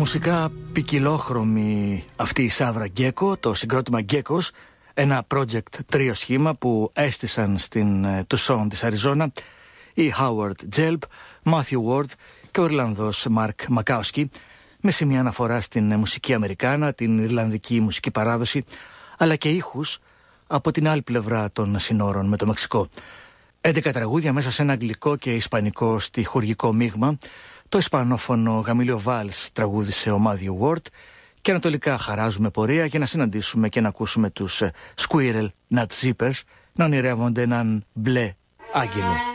Μουσικά ποικιλόχρωμη αυτή η Σάβρα Γκέκο, το συγκρότημα Γκέκος, ένα project τρίο σχήμα που έστησαν στην Τουσόν της Αριζόνα οι Howard Gelb, Matthew Ward και ο Ιρλανδός Mark Makowski, με σημεία αναφορά στην μουσική Αμερικάνα, την Ιρλανδική μουσική παράδοση, αλλά και ήχους από την άλλη πλευρά των συνόρων με το Μεξικό. 11 τραγούδια μέσα σε ένα αγγλικό και ισπανικό στιχουργικό μείγμα. Το ισπανόφωνο γαμήλιο Βάλς τραγούδισε ο Matthew Ward και ανατολικά χαράζουμε πορεία για να συναντήσουμε και να ακούσουμε τους Squirrel Nut Zippers να ονειρεύονται έναν μπλε άγγελο.